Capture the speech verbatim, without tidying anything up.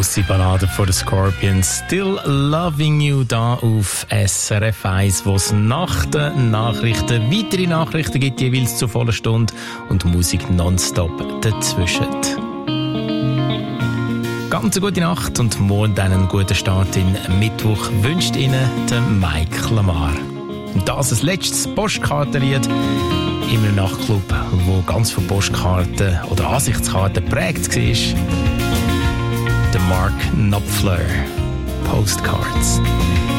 Grosse Ballade von den Scorpions. Still Loving You da auf S R F eins, wo es nach den Nachrichten weitere Nachrichten gibt, jeweils zur vollen Stunde und Musik nonstop dazwischen. Ganz eine gute Nacht und morgen einen guten Start in Mittwoch wünscht Ihnen der Mike Lamar. Und das als letztes Postkartenlied in einem Nachtclub, wo ganz von Postkarten oder Ansichtskarten geprägt war. Der Mark Knopfler, Postcards.